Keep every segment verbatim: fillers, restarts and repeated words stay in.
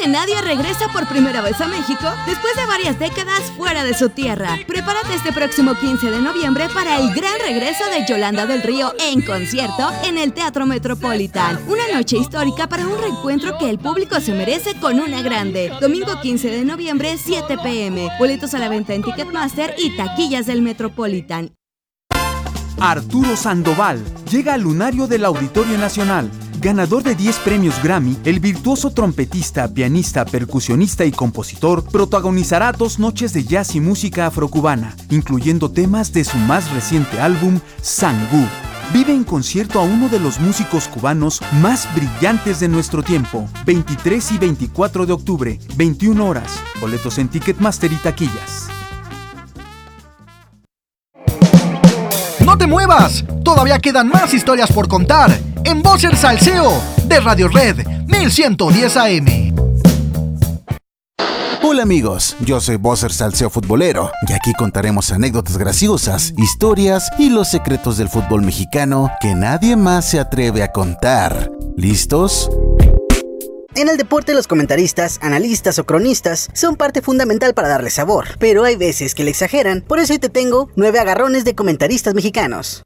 de nadie regresa por primera vez a México después de varias décadas fuera de su tierra. Prepárate este próximo quince de noviembre para el gran regreso de Yolanda del Río en concierto en el Teatro Metropolitan. Una noche histórica para un reencuentro que el público se merece con una grande. Domingo quince de noviembre, siete pe eme. Boletos a la venta en Ticketmaster y taquillas del Metropolitan. Arturo Sandoval llega al lunario del Auditorio Nacional. Ganador de diez premios Grammy, el virtuoso trompetista, pianista, percusionista y compositor protagonizará dos noches de jazz y música afrocubana, incluyendo temas de su más reciente álbum, Sangú. Vive en concierto a uno de los músicos cubanos más brillantes de nuestro tiempo. veintitrés y veinticuatro de octubre, veintiuna horas. Boletos en Ticketmaster y taquillas. ¡No te muevas! Todavía quedan más historias por contar en Bócer Salseo de Radio Red mil ciento diez A M. Hola amigos, yo soy Bócer Salseo Futbolero y aquí contaremos anécdotas graciosas, historias y los secretos del fútbol mexicano que nadie más se atreve a contar. ¿Listos? En el deporte, los comentaristas, analistas o cronistas son parte fundamental para darle sabor, pero hay veces que le exageran. Por eso hoy te tengo nueve agarrones de comentaristas mexicanos.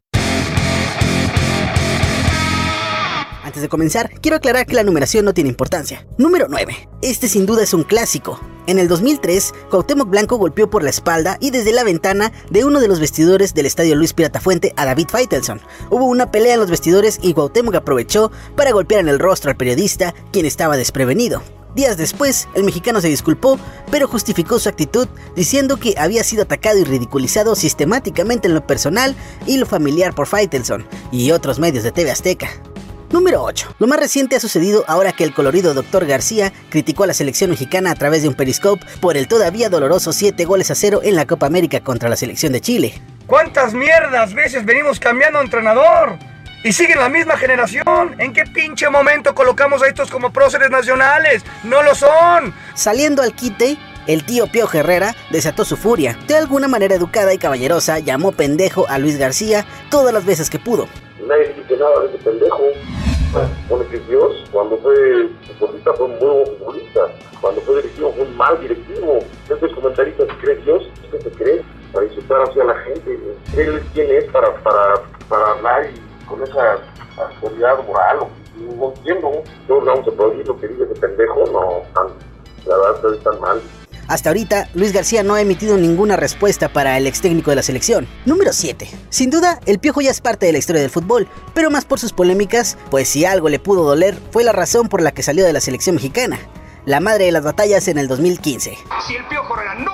Antes de comenzar, quiero aclarar que la numeración no tiene importancia. Número nueve. Este sin duda es un clásico. En el dos mil tres, Cuauhtémoc Blanco golpeó por la espalda y desde la ventana de uno de los vestidores del estadio Luis Piratafuente a David Faitelson. Hubo una pelea en los vestidores y Cuauhtémoc aprovechó para golpear en el rostro al periodista, quien estaba desprevenido. Días después, el mexicano se disculpó, pero justificó su actitud diciendo que había sido atacado y ridiculizado sistemáticamente en lo personal y lo familiar por Faitelson y otros medios de T V Azteca. Número ocho. Lo más reciente ha sucedido ahora que el colorido doctor García criticó a la selección mexicana a través de un periscope por el todavía doloroso siete goles a cero en la Copa América contra la selección de Chile. ¿Cuántas mierdas veces venimos cambiando de entrenador? Y siguen la misma generación. ¿En qué pinche momento colocamos a estos como próceres nacionales? ¡No lo son! Saliendo al quite, el tío Piojo Herrera desató su furia. De alguna manera educada y caballerosa, llamó pendejo a Luis García todas las veces que pudo. Nadie dice nada de ese pendejo. Pone que Dios, cuando fue futbolista, fue un muy buen futbolista. Cuando fue directivo, fue un mal directivo. Este comentarista se cree Dios, ¿qué se cree? Para insultar hacia la gente. Él quién es para, para, para hablar y con esa autoridad moral. No entiendo. No vamos a aplaudir lo que dice ese pendejo. No, tan, la verdad está tan mal. Hasta ahorita, Luis García no ha emitido ninguna respuesta para el ex técnico de la selección. Número siete. Sin duda, el Piojo ya es parte de la historia del fútbol, pero más por sus polémicas, pues si algo le pudo doler, fue la razón por la que salió de la selección mexicana. La madre de las batallas en el dos mil quince. Si el Piojo Herrera no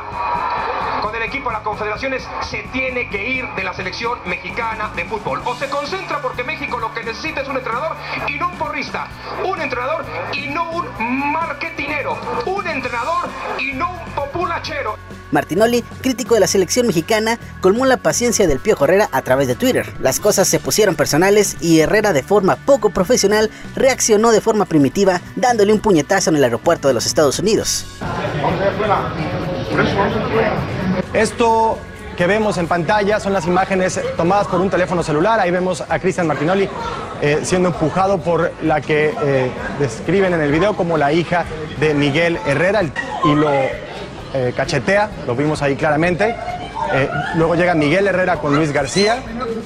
va con el equipo a las confederaciones, se tiene que ir de la selección mexicana de fútbol. O se concentra porque México lo que necesita es un entrenador y no un porrista. Un entrenador y no un marketinero. Un entrenador y no un populachero. Martinoli, crítico de la selección mexicana, colmó la paciencia del Piojo Herrera a través de Twitter. Las cosas se pusieron personales y Herrera, de forma poco profesional, reaccionó de forma primitiva, dándole un puñetazo en el aeropuerto de los Estados Unidos. Esto que vemos en pantalla son las imágenes tomadas por un teléfono celular. Ahí vemos a Cristian Martinoli eh, siendo empujado por la que eh, describen en el video como la hija de Miguel Herrera y lo eh, cachetea, lo vimos ahí claramente. Eh, luego llega Miguel Herrera con Luis García.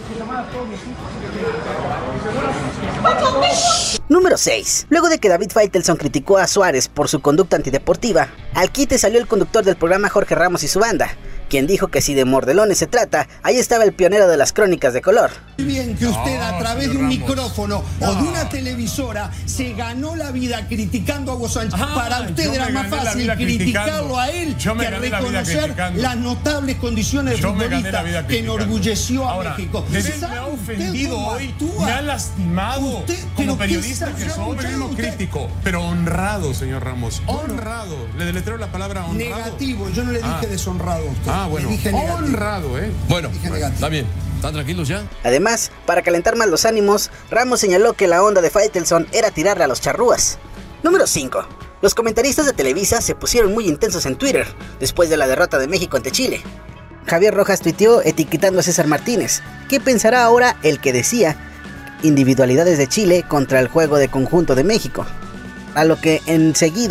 Número seis. Luego de que David Faitelson criticó a Suárez por su conducta antideportiva, al quite salió el conductor del programa Jorge Ramos y su banda, quien dijo que si de mordelones se trata, ahí estaba el pionero de las crónicas de color. Muy bien que usted a través de un micrófono o de una televisora se ganó la vida criticando a Hugo Sánchez. Ah, Para usted era más fácil criticarlo a él que reconocer la las notables condiciones de futbolista que enorgulleció a Ahora, México. Me ha ofendido hoy, me ha lastimado usted, como periodista que soy, periodismo crítico, pero honrado, señor Ramos, honrado. Le deletreo la palabra honrado. Negativo, yo no le dije ah. deshonrado a usted. Ah, bueno, le dije honrado, ¿eh? Bueno, está bien. ¿Están tranquilos ya? Además, para calentar más los ánimos, Ramos señaló que la onda de Faitelson era tirarle a los charrúas. Número cinco. Los comentaristas de Televisa se pusieron muy intensos en Twitter después de la derrota de México ante Chile. Javier Rojas tuiteó etiquetando a César Martínez. ¿Qué pensará ahora el que decía individualidades de Chile contra el juego de conjunto de México? A lo que enseguida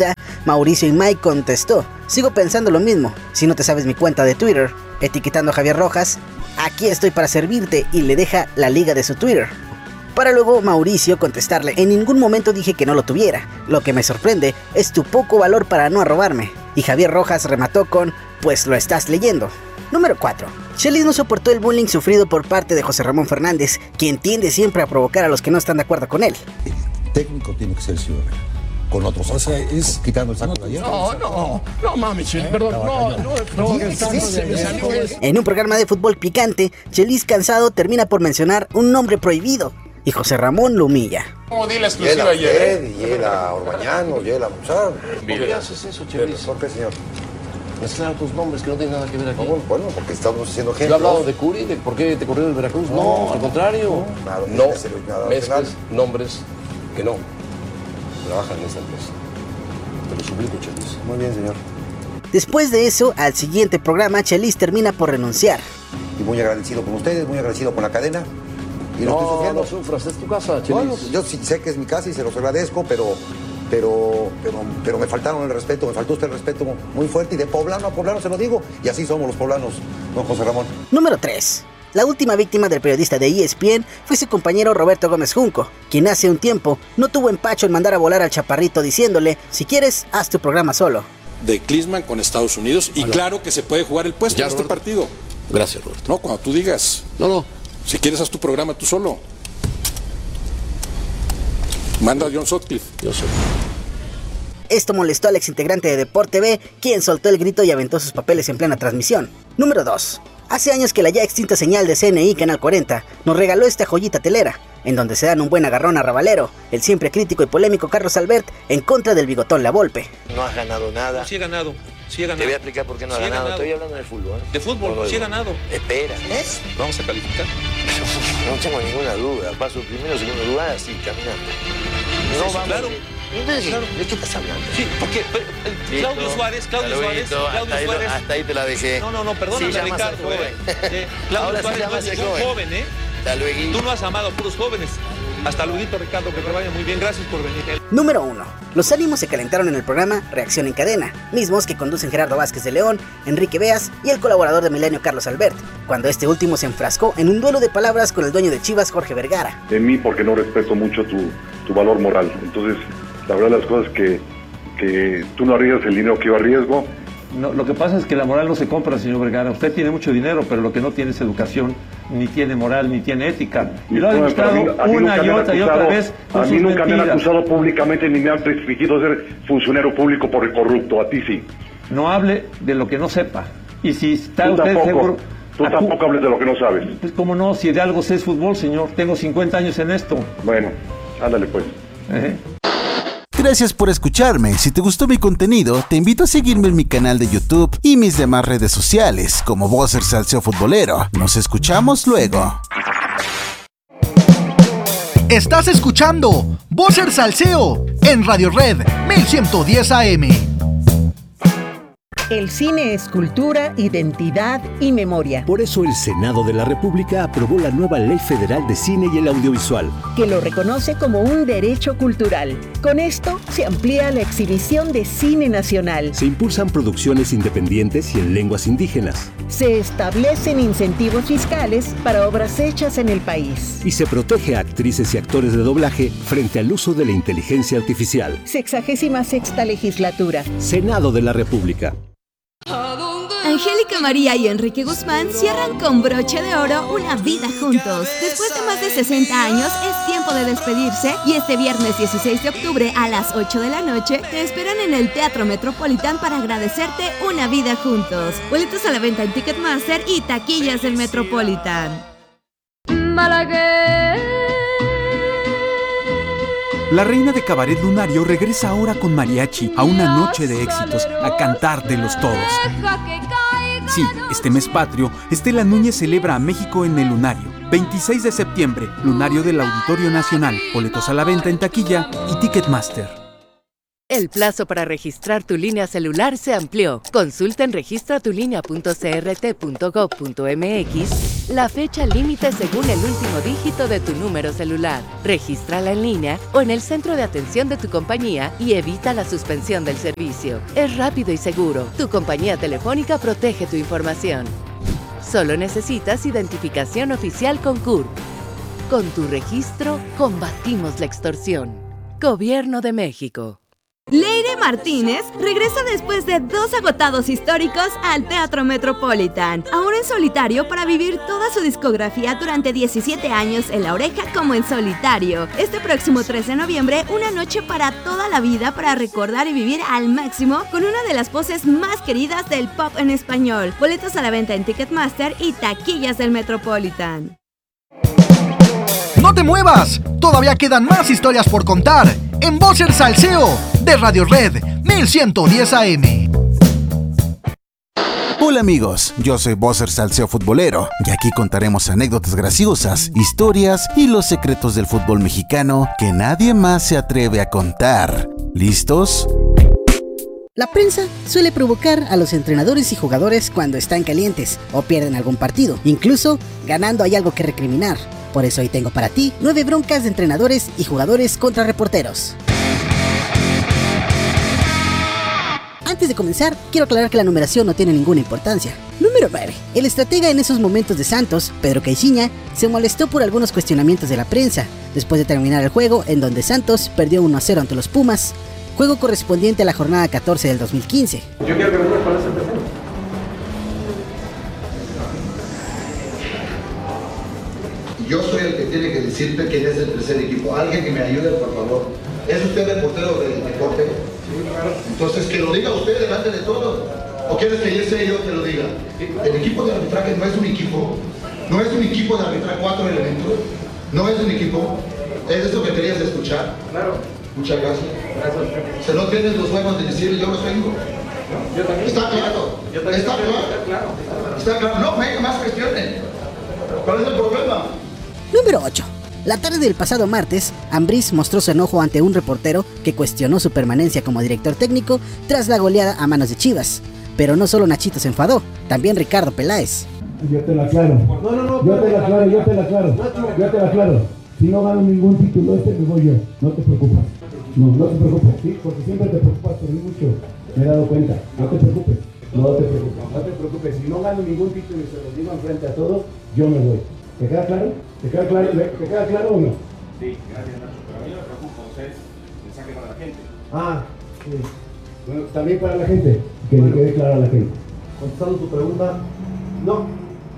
Mauricio Imay contestó: sigo pensando lo mismo, si no te sabes mi cuenta de Twitter, etiquetando a Javier Rojas, aquí estoy para servirte, y le deja la liga de su Twitter. Para luego Mauricio contestarle: en ningún momento dije que no lo tuviera, lo que me sorprende es tu poco valor para no arrobarme. Y Javier Rojas remató con: pues lo estás leyendo. Número cuatro. Chelis no soportó el bullying sufrido por parte de José Ramón Fernández, quien tiende siempre a provocar a los que no están de acuerdo con él. El técnico tiene que ser ciudadano, con otros. O sea, es quitando el saco de ayer. No, no, no mames, Chelis, perdón, no, no, no, no. En un programa de fútbol picante, Chelis cansado termina por mencionar un nombre prohibido, y José Ramón lo humilla. ¿Cómo di la exclusiva ayer? Y era Orbañano, y era Musar. ¿Por qué haces eso, Chelis? ¿Por qué, señor? Mezclar tus nombres que no tienen nada que ver aquí. No, bueno, porque estamos haciendo ejemplos. ¿Yo he hablado de Curi? ¿De por qué te corrió el Veracruz? No, no, al contrario. No, claro, no no mezcles nombres que no trabajan en esta empresa. Te lo suplico, Chelis. Muy bien, señor. Después de eso, al siguiente programa, Chelis termina por renunciar. Y muy agradecido con ustedes, muy agradecido con la cadena. Y no, lo estoy sufriendo. No sufras, es tu casa, Chelis. Bueno, yo sí sé que es mi casa y se los agradezco, pero... Pero, pero, pero me faltaron el respeto, me faltó usted el respeto muy fuerte, y de poblano a poblano se lo digo, y así somos los poblanos, don José Ramón. Número tres. La última víctima del periodista de E S P N fue su compañero Roberto Gómez Junco, quien hace un tiempo no tuvo empacho en mandar a volar al chaparrito diciéndole: si quieres, haz tu programa solo. De Klinsmann con Estados Unidos, y Hola. Claro que se puede jugar el puesto Ya, en este Roberto. partido. Gracias, Roberto. No, cuando tú digas. No, no. Si quieres, haz tu programa tú solo. Manda a John Sutcliffe. Yo soy. Esto molestó al exintegrante de Deporte B, quien soltó el grito y aventó sus papeles en plena transmisión. Número dos. Hace años que la ya extinta señal de C N I Canal cuarenta nos regaló esta joyita telera, en donde se dan un buen agarrón a Rabalero, el siempre crítico y polémico Carlos Albert, en contra del bigotón La Volpe. No has ganado nada. Sí he ganado, sí he ganado. Te voy a explicar por qué no sí has ganado. ganado. Estoy hablando del fútbol. ¿eh? De fútbol, no, sí he ganado. Espera. ¿Eh? Vamos a calificar. No tengo ninguna duda. Paso primero, segundo lugar, así, caminando. No, sí, vamos. Claro. Entonces, claro. ¿de qué estás hablando? Sí, porque el, Claudio Listo. Suárez, Claudio Hasta Suárez, luego, Claudio hasta Suárez. Ahí, hasta ahí te la dejé. No, no, no, perdóname, sí, Ricardo. Eh. Eh, Claudio Ahora Suárez sí no es ningún joven. joven, ¿eh? Hasta luego. Tú no has amado a puros jóvenes. Hasta luego, Ricardo, que te vaya muy bien. Gracias por venir. Número uno. Los ánimos se calentaron en el programa Reacción en Cadena, mismos que conducen Gerardo Vázquez de León, Enrique Beas y el colaborador de Milenio Carlos Albert, cuando este último se enfrascó en un duelo de palabras con el dueño de Chivas, Jorge Vergara. En mí, porque no respeto mucho tu, tu valor moral. Entonces, la verdad, las cosas que, que tú no arriesgas el dinero que yo arriesgo. No, lo que pasa es que la moral no se compra, señor Vergara. Usted tiene mucho dinero, pero lo que no tiene es educación, ni tiene moral, ni tiene ética. Y lo ha demostrado una y otra y otra vez con A mí sus nunca mentiras. me han acusado públicamente ni me han exigido ser funcionario público por el corrupto. A ti sí. No hable de lo que no sepa. Y si está Tú usted tampoco, seguro... tú tampoco hables de lo que no sabes. Pues cómo no, si de algo sé es fútbol, señor. Tengo cincuenta años en esto. Bueno, ándale pues. ¿Eh? Gracias por escucharme. Si te gustó mi contenido, te invito a seguirme en mi canal de YouTube y mis demás redes sociales como Bosser Salseo Futbolero. Nos escuchamos luego. Estás escuchando Bosser Salseo en Radio Red mil ciento diez A M. El cine es cultura, identidad y memoria. Por eso el Senado de la República aprobó la nueva Ley Federal de Cine y el Audiovisual, que lo reconoce como un derecho cultural. Con esto se amplía la exhibición de cine nacional. Se impulsan producciones independientes y en lenguas indígenas. Se establecen incentivos fiscales para obras hechas en el país. Y se protege a actrices y actores de doblaje frente al uso de la inteligencia artificial. Sexagésima sexta legislatura. Senado de la República. Angélica María y Enrique Guzmán cierran con broche de oro una vida juntos. Después de más de sesenta años, es tiempo de despedirse y este viernes dieciséis de octubre a las ocho de la noche te esperan en el Teatro Metropolitan para agradecerte una vida juntos. Boletos a la venta en Ticketmaster y taquillas del Metropolitan. La reina de Cabaret Lunario regresa ahora con mariachi a una noche de éxitos, a cantártelos todos. Sí, este mes patrio, Estela Núñez celebra a México en el Lunario. veintiséis de septiembre, Lunario del Auditorio Nacional. Boletos a la venta en taquilla y Ticketmaster. El plazo para registrar tu línea celular se amplió. Consulta en registra tu línea punto c r t punto gov punto m x la fecha límite según el último dígito de tu número celular. Regístrala en línea o en el centro de atención de tu compañía y evita la suspensión del servicio. Es rápido y seguro. Tu compañía telefónica protege tu información. Solo necesitas identificación oficial con C U R. Con tu registro, combatimos la extorsión. Gobierno de México. Leire Martínez regresa después de dos agotados históricos al Teatro Metropolitan, ahora en solitario para vivir toda su discografía durante diecisiete años en La Oreja como en solitario. Este próximo tres de noviembre, una noche para toda la vida para recordar y vivir al máximo con una de las voces más queridas del pop en español. Boletos a la venta en Ticketmaster y taquillas del Metropolitan. ¡No te muevas! Todavía quedan más historias por contar en Voces Salseo de Radio Red mil ciento diez A M. Hola amigos, yo soy Vocer Salseo Futbolero y aquí contaremos anécdotas graciosas, historias y los secretos del fútbol mexicano que nadie más se atreve a contar. ¿Listos? La prensa suele provocar a los entrenadores y jugadores cuando están calientes o pierden algún partido. Incluso ganando hay algo que recriminar. Por eso hoy tengo para ti nueve broncas de entrenadores y jugadores contra reporteros. Antes de comenzar, quiero aclarar que la numeración no tiene ninguna importancia. Número nueve. El estratega en esos momentos de Santos, Pedro Caixinha, se molestó por algunos cuestionamientos de la prensa, después de terminar el juego en donde Santos perdió uno a cero ante los Pumas, juego correspondiente a la jornada catorce del dos mil quince. Yo quiero que me cuál es el tercero. Yo soy el que tiene que decirte quién es el tercer equipo. Alguien que me ayude, por favor. ¿Es usted el portero del deporte? Sí, claro. Entonces, que lo diga usted delante de todos. ¿O quieres que yo sea yo que lo diga? El equipo de arbitraje no es un equipo. No es un equipo de arbitrar cuatro elementos. No es un equipo. ¿Es eso que querías escuchar? Claro. Muchas gracias. Gracias. Se no tienes los huevos de decir yo los tengo. No, yo también. Está claro. Yo también. Está claro. Está claro. Está claro. No me más cuestiones. ¿Cuál es el problema? Número ocho. La tarde del pasado martes, Ambriz mostró su enojo ante un reportero que cuestionó su permanencia como director técnico tras la goleada a manos de Chivas. Pero no solo Nachito se enfadó, también Ricardo Peláez. Yo te la aclaro. No, no, no. Yo te la aclaro, yo te la aclaro. Yo te la aclaro. Si no gano ningún título este, me voy yo. No te preocupes. No, no te preocupes, sí, porque siempre te preocupas por mí mucho. Me he dado cuenta. No te preocupes. No te preocupes. No te preocupes. Si no gano ningún título y se lo digo enfrente a todos, yo me voy. ¿Te queda claro? ¿Te queda claro, ¿Te queda claro o no? Sí, gracias Nacho, pero a mí no me preocupa, usted mensaje para la gente. Ah, sí. Bueno, también para la gente, que bueno, le quede claro a la gente. Contestando tu pregunta, no.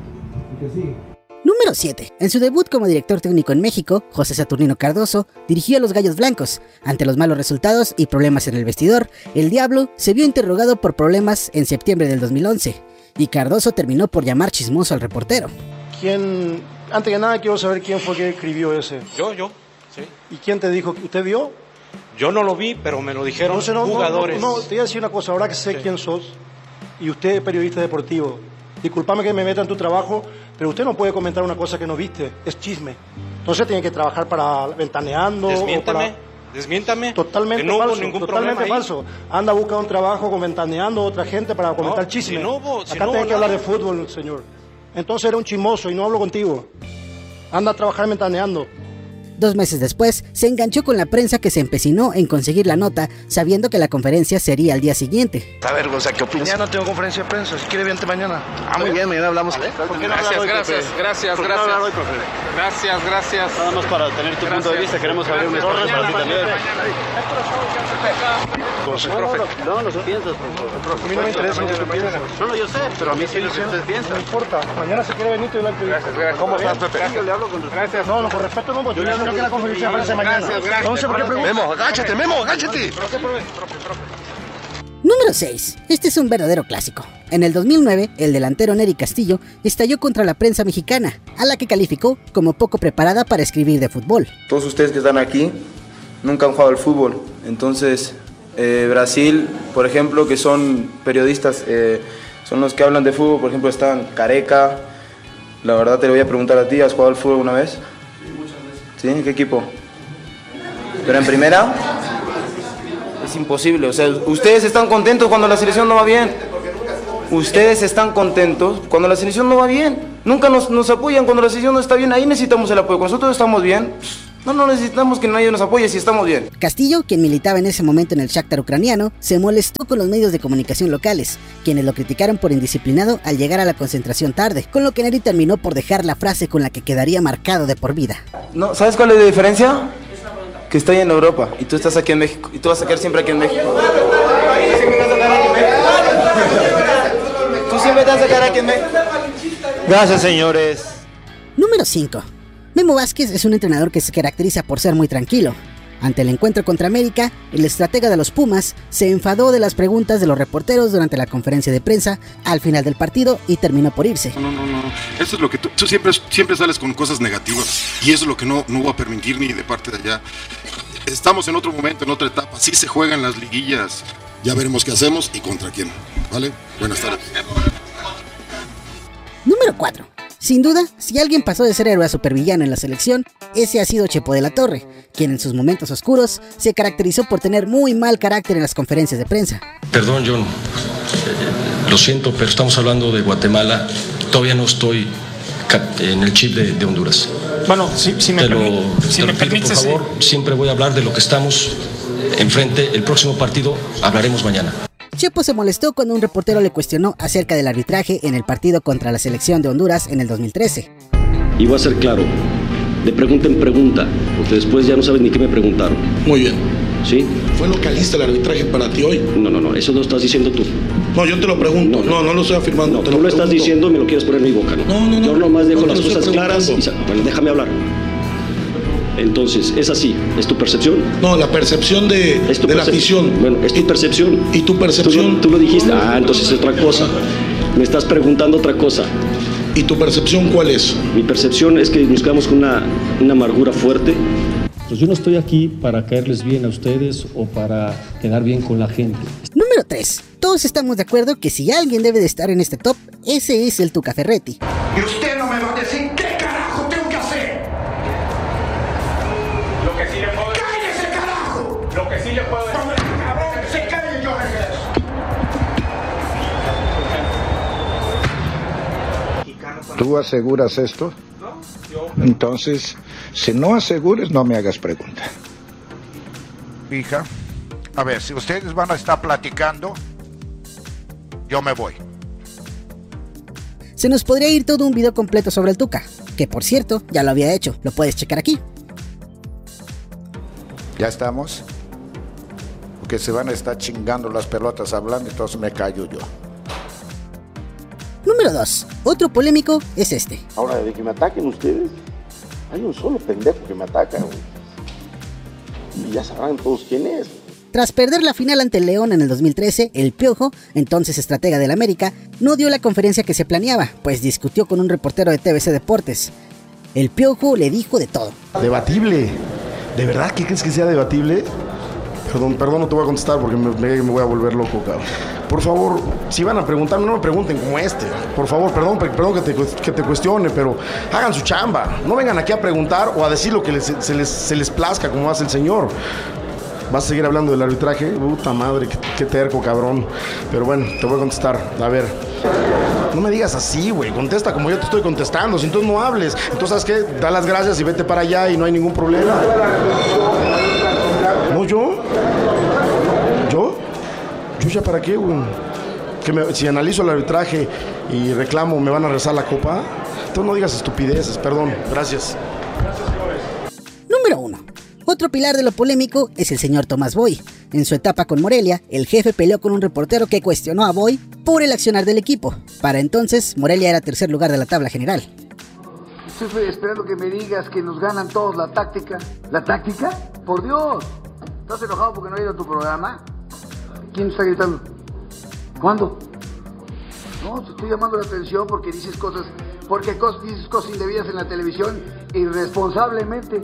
Y que sí. Número siete. En su debut como director técnico en México, José Saturnino Cardoso dirigió a los Gallos Blancos. Ante los malos resultados y problemas en el vestidor, el Diablo se vio interrogado por problemas en septiembre del dos mil once. Y Cardoso terminó por llamar chismoso al reportero. ¿Quién, antes que nada quiero saber quién fue que escribió ese? Yo, yo, sí. ¿Y quién te dijo? ¿Usted vio? Yo no lo vi, pero me lo dijeron no, no, jugadores. No, no, no, te voy a decir una cosa, ahora que sé sí. quién sos, y usted es periodista deportivo, disculpame que me meta en tu trabajo, pero usted no puede comentar una cosa que no viste, es chisme. Entonces tiene que trabajar para Ventaneando. Desmiéntame, o para... desmiéntame. Totalmente no falso, hubo ningún totalmente problema falso. Anda a buscar un trabajo con Ventaneando a otra gente para comentar no, chisme. Si no hubo, si Acá no tiene hubo que hablar nada. de fútbol, señor. Entonces era un chismoso y no hablo contigo. Anda a trabajar Ventaneando. Dos meses después, se enganchó con la prensa que se empecinó en conseguir la nota, sabiendo que la conferencia sería al día siguiente. A ver, o sea, ¿qué opinas? Mañana tengo conferencia de prensa, si quiere vente mañana. Ah, muy bien, mañana hablamos. ¿Por qué no gracias, hoy, gracias, profe? gracias, ¿Por qué gracias. no hablar hoy, profe? Gracias, gracias. Nada más para tener tu gracias. punto de vista, queremos saber un espacio para ti también. No, no, no piensas, profe. A mí no me interesa lo que tú piensas. No, no, yo sé, pero a mí sí lo que usted piensa. No importa, mañana se quiere venir y hablar. Gracias, gracias. ¿Cómo estás, Pepe? Gracias, le hablo con Gracias. No, no, con respeto no, porque yo no quiero que la conferencia de prensa mañana. Gracias, gracias. No sé por qué preguntas. Memo, agáchate, Memo, agáchate. Número seis. Este es un verdadero clásico. En el dos mil nueve, el delantero Nery Castillo estalló contra la prensa mexicana, a la que calificó como poco preparada para escribir de fútbol. Todos ustedes que están aquí nunca han jugado al fútbol, entonces eh, Brasil, por ejemplo, que son periodistas, eh, son los que hablan de fútbol, por ejemplo, están Careca. La verdad te lo voy a preguntar a ti, ¿has jugado al fútbol alguna vez? Sí, muchas veces. ¿Sí? ¿En qué equipo? ¿Pero en primera? es imposible. O sea, ustedes están contentos cuando la selección no va bien. Ustedes están contentos cuando la selección no va bien. Nunca nos, nos apoyan cuando la selección no está bien. Ahí necesitamos el apoyo. Cuando nosotros estamos bien, no, no necesitamos que nadie nos apoye si estamos bien. Castillo, quien militaba en ese momento en el Shakhtar ucraniano, se molestó con los medios de comunicación locales, quienes lo criticaron por indisciplinado al llegar a la concentración tarde, con lo que Neri terminó por dejar la frase con la que quedaría marcado de por vida. No, ¿sabes cuál es la diferencia? Que estoy en Europa y tú estás aquí en México y tú vas a quedar siempre aquí en México. Tú siempre te vas a quedar aquí en México. Gracias, señores. Número cinco. Memo Vázquez es un entrenador que se caracteriza por ser muy tranquilo. Ante el encuentro contra América, el estratega de los Pumas se enfadó de las preguntas de los reporteros durante la conferencia de prensa al final del partido y terminó por irse. No, no, no, eso es lo que tú, tú siempre, siempre sales con cosas negativas y eso es lo que no, no voy a permitir ni de parte de allá. Estamos en otro momento, en otra etapa, sí se juegan las liguillas, ya veremos qué hacemos y contra quién, ¿vale? Buenas tardes. Número cuatro. Sin duda, si alguien pasó de ser héroe a supervillano en la selección, ese ha sido Chepo de la Torre, quien en sus momentos oscuros se caracterizó por tener muy mal carácter en las conferencias de prensa. Perdón, John, eh, lo siento, pero estamos hablando de Guatemala, todavía no estoy en el chip de, de Honduras. Bueno, si, si me, te lo, permi si te me lo pido, permites... por favor, siempre voy a hablar de lo que estamos enfrente. El próximo partido hablaremos mañana. Chepo se molestó cuando un reportero le cuestionó acerca del arbitraje en el partido contra la selección de Honduras en el dos mil trece. Y voy a ser claro, de pregunta en pregunta, porque después ya no saben ni qué me preguntaron. Muy bien. ¿Sí? ¿Fue localista el arbitraje para ti hoy? No, no, no, eso lo estás diciendo tú. No, yo te lo pregunto. No, no, no, no lo estoy afirmando. No, te tú lo, lo estás diciendo y me lo quieres poner en mi boca, ¿no? No, no, no. Yo nomás dejo no las cosas claras y... Bueno, déjame hablar. Entonces, ¿es así? ¿Es tu percepción? No, la percepción de, de la afición. Bueno, ¿es tu percepción? ¿Y tu percepción? Tú, tú lo dijiste. Ah, entonces es otra cosa. Me estás preguntando otra cosa. ¿Y tu percepción cuál es? Mi percepción es que nos quedamos con una, una amargura fuerte. Pues yo no estoy aquí para caerles bien a ustedes o para quedar bien con la gente. Número tres. Todos estamos de acuerdo que si alguien debe de estar en este top, ese es el Tuca Ferretti. Y usted no me va a decir qué carajo tengo que hacer. Lo que sí le puedo decir... ¡Cállese, carajo! Lo que sí le puedo decir... ¡Cabrón, se calle yo regreso! ¿Tú aseguras esto? Entonces, si no asegures, no me hagas pregunta. Hija, a ver, si ustedes van a estar platicando, yo me voy. Se nos podría ir todo un video completo sobre el Tuca, que por cierto, ya lo había hecho, lo puedes checar aquí. ¿Ya estamos? Porque se van a estar chingando las pelotas hablando, entonces me callo yo. Número dos. Otro polémico es este. Ahora, de que me ataquen ustedes, hay un solo pendejo que me ataca, güey. Y ya sabrán todos quién es. Tras perder la final ante el León en el dos mil trece, el Piojo, entonces estratega del América, no dio la conferencia que se planeaba, pues discutió con un reportero de T V C Deportes. El Piojo le dijo de todo. Debatible. ¿De verdad qué crees que sea debatible? Perdón, perdón, no te voy a contestar porque me, me, me voy a volver loco, cabrón. Por favor, si van a preguntarme, no me pregunten como este. Por favor, perdón, perdón que te, que te cuestione, pero hagan su chamba. No vengan aquí a preguntar o a decir lo que les, se, les, se les plazca como hace el señor. ¿Vas a seguir hablando del arbitraje? Puta madre, qué, qué terco, cabrón. Pero bueno, te voy a contestar. A ver, no me digas así, güey. Contesta como yo te estoy contestando. Si entonces no hables. Entonces, ¿sabes qué? Da las gracias y vete para allá y no hay ningún problema. ¿No yo? ¿Yo? ¿Yo ya para qué, güey? Que me, si analizo el arbitraje y reclamo, ¿me van a rezar la copa? Entonces no digas estupideces, perdón. Gracias. Número uno. Otro pilar de lo polémico es el señor Tomás Boy. En su etapa con Morelia, el jefe peleó con un reportero que cuestionó a Boy por el accionar del equipo. Para entonces, Morelia era tercer lugar de la tabla general. Estoy esperando que me digas que nos ganan todos la táctica. ¿La táctica? Por Dios. ¿Estás enojado porque no he ido a tu programa? ¿Quién está gritando? ¿Cuándo? No, te estoy llamando la atención porque dices cosas, porque cos, dices cosas indebidas en la televisión irresponsablemente.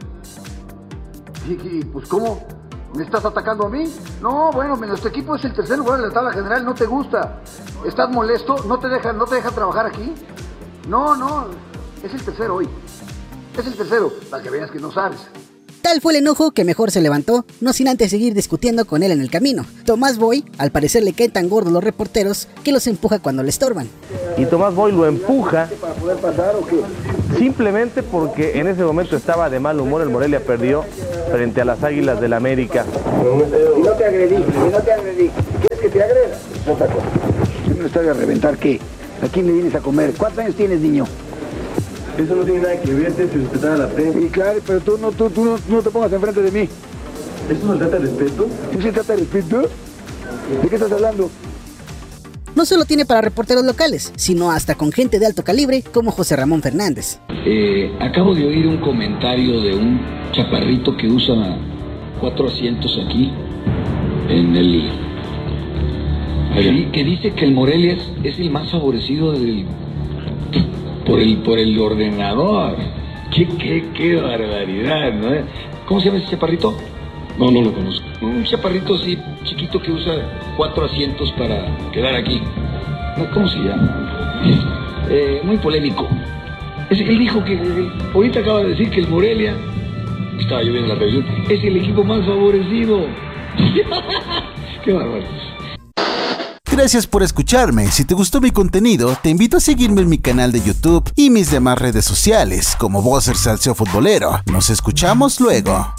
Y, y pues ¿cómo? ¿Me estás atacando a mí? No, bueno, nuestro equipo es el tercer lugar de la tabla general, no te gusta. ¿Estás molesto? ¿No te dejan, no te dejan trabajar aquí? No, no, es el tercero hoy. Es el tercero, para que veas que no sabes. Tal fue el enojo que mejor se levantó, no sin antes seguir discutiendo con él en el camino. Tomás Boy, al parecer, le caen tan gordos los reporteros que los empuja cuando le estorban. Y Tomás Boy lo empuja simplemente porque en ese momento estaba de mal humor. El Morelia perdió frente a las Águilas del América. Y no te agredí, y no te agredí. ¿Quieres que te agreda? Es otra cosa. Si no estás a reventar, ¿qué? ¿A quién le vienes a comer? ¿Cuántos años tienes, niño? Eso no tiene nada que ver, tienes que respetar a la prensa. Y claro, pero tú no, tú, tú no, no te pongas enfrente de mí. ¿Eso no se trata de respeto? ¿Sí se trata de respeto? ¿De qué estás hablando? No solo tiene para reporteros locales, sino hasta con gente de alto calibre como José Ramón Fernández. Eh, acabo de oír un comentario de un chaparrito que usa cuatro asientos aquí, en el... Ahí, que dice que el Morelia es, es el más favorecido del... Por el, por el ordenador. Qué, qué, qué barbaridad, ¿no? ¿Cómo se llama ese chaparrito? No, no lo conozco. Un chaparrito así, chiquito, que usa cuatro asientos para quedar aquí. ¿Cómo se llama? Eh, muy polémico. Es, él dijo que, él, ahorita acaba de decir que el Morelia, estaba yo viendo la revisión, es el equipo más favorecido. Qué bárbaro. Gracias por escucharme. Si te gustó mi contenido, te invito a seguirme en mi canal de YouTube y mis demás redes sociales como Buzzer Salseo Futbolero. Nos escuchamos luego.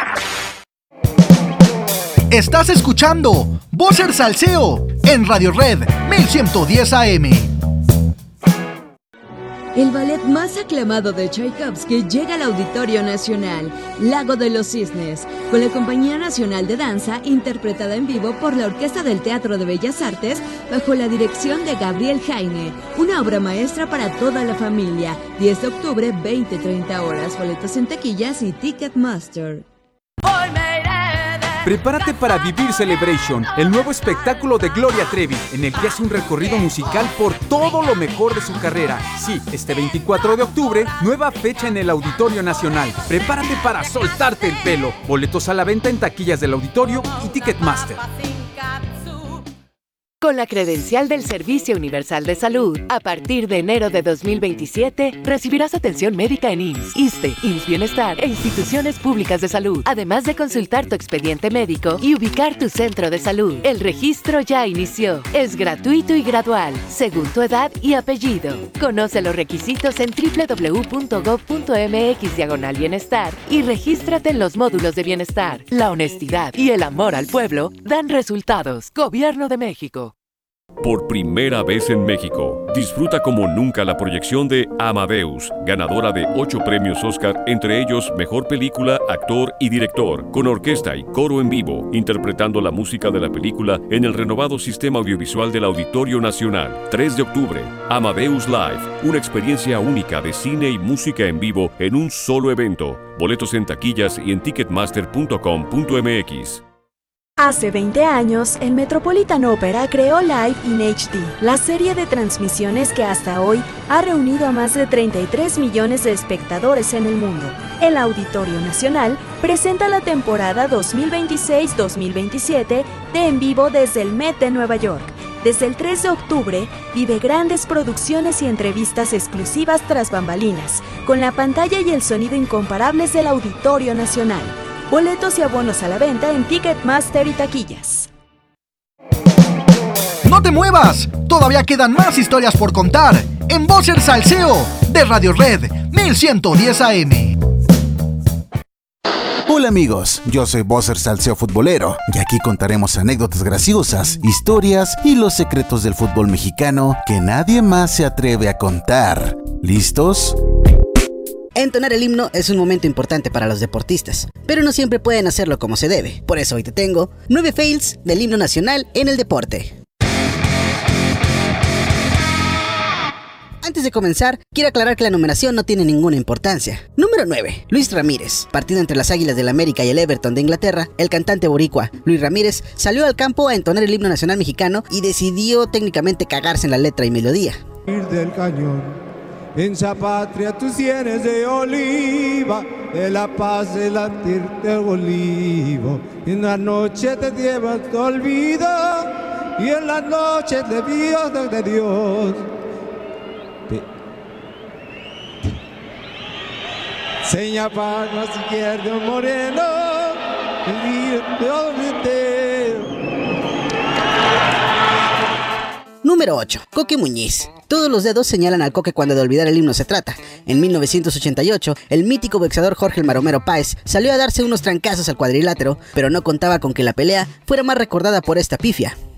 Estás escuchando Buzzer Salseo en Radio Red mil ciento diez A M. El ballet más aclamado de Tchaikovsky llega al Auditorio Nacional, Lago de los Cisnes, con la Compañía Nacional de Danza, interpretada en vivo por la Orquesta del Teatro de Bellas Artes, bajo la dirección de Gabriel Jaime. Una obra maestra para toda la familia. diez de octubre, veinte treinta horas. Boletos en taquillas y Ticketmaster. Prepárate para vivir Celebration, el nuevo espectáculo de Gloria Trevi, en el que hace un recorrido musical por todo lo mejor de su carrera. Sí, este veinticuatro de octubre, nueva fecha en el Auditorio Nacional. Prepárate para soltarte el pelo. Boletos a la venta en taquillas del auditorio y Ticketmaster. Con la credencial del Servicio Universal de Salud, a partir de enero de dos mil veintisiete, recibirás atención médica en I M S S, ISSSTE, I M S S Bienestar e instituciones públicas de salud, además de consultar tu expediente médico y ubicar tu centro de salud. El registro ya inició. Es gratuito y gradual, según tu edad y apellido. Conoce los requisitos en doble u doble u doble u punto gob punto eme equis diagonal bienestar y regístrate en los módulos de bienestar. La honestidad y el amor al pueblo dan resultados. Gobierno de México. Por primera vez en México, disfruta como nunca la proyección de Amadeus, ganadora de ocho premios Oscar, entre ellos Mejor Película, Actor y Director, con orquesta y coro en vivo, interpretando la música de la película en el renovado sistema audiovisual del Auditorio Nacional. tres de octubre, Amadeus Live, una experiencia única de cine y música en vivo en un solo evento. Boletos en taquillas y en ticketmaster punto com punto eme equis. Hace veinte años, el Metropolitan Opera creó Live in H D, la serie de transmisiones que hasta hoy ha reunido a más de treinta y tres millones de espectadores en el mundo. El Auditorio Nacional presenta la temporada dos mil veintiséis dos mil veintisiete de En Vivo desde el Met de Nueva York. Desde el tres de octubre, vive grandes producciones y entrevistas exclusivas tras bambalinas, con la pantalla y el sonido incomparables del Auditorio Nacional. Boletos y abonos a la venta en Ticketmaster y taquillas. ¡No te muevas! Todavía quedan más historias por contar en Buzzer Salseo de Radio Red mil ciento diez A M. Hola amigos, yo soy Buzzer Salseo Futbolero y aquí contaremos anécdotas graciosas, historias y los secretos del fútbol mexicano que nadie más se atreve a contar. ¿Listos? Entonar el himno es un momento importante para los deportistas, pero no siempre pueden hacerlo como se debe. Por eso hoy te tengo nueve fails del himno nacional en el deporte. Antes de comenzar, quiero aclarar que la numeración no tiene ninguna importancia. Número nueve. Luis Ramírez. Partido entre las Águilas del América y el Everton de Inglaterra, el cantante boricua Luis Ramírez salió al campo a entonar el himno nacional mexicano y decidió técnicamente cagarse en la letra y melodía. Del cañón, en esa patria tus sienes de oliva, de la paz de latirte el olivo. En la noche te llevas tu olvido y en las noches de Dios, de Dios. seña palma izquierda moreno, Número ocho. Coque Muñiz. Todos los dedos señalan al Coque cuando de olvidar el himno se trata. En mil novecientos ochenta y ocho, el mítico boxeador Jorge el Maromero Páez salió a darse unos trancazos al cuadrilátero, pero no contaba con que la pelea fuera más recordada por esta pifia.